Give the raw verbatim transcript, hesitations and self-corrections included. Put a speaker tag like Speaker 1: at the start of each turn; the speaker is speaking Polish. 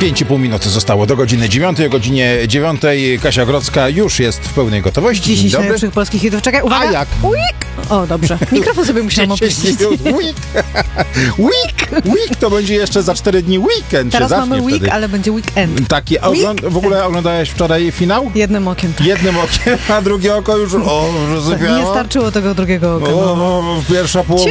Speaker 1: pięć i pół minuty zostało do godziny dziewiątej. O godzinie dziewiątej Kasia Grodzka już jest w pełnej gotowości.
Speaker 2: dziesięć
Speaker 1: Dzień dobry.
Speaker 2: najlepszych polskich hitów. Czekaj, uwaga.
Speaker 1: A jak?
Speaker 2: Week. O, dobrze. Mikrofon sobie musiałam opuścić.
Speaker 1: Week. Week. Week to będzie jeszcze za cztery dni weekend.
Speaker 2: Teraz
Speaker 1: się
Speaker 2: mamy
Speaker 1: zacznie
Speaker 2: week,
Speaker 1: wtedy.
Speaker 2: ale będzie weekend.
Speaker 1: Taki, ogląd- w ogóle oglądałeś wczoraj finał?
Speaker 2: Jednym okiem, tak.
Speaker 1: Jednym okiem, a drugie oko już o,
Speaker 2: Nie
Speaker 1: rozsypiało.
Speaker 2: starczyło tego drugiego oka.
Speaker 1: O,
Speaker 2: No.
Speaker 1: o, pierwsza połowa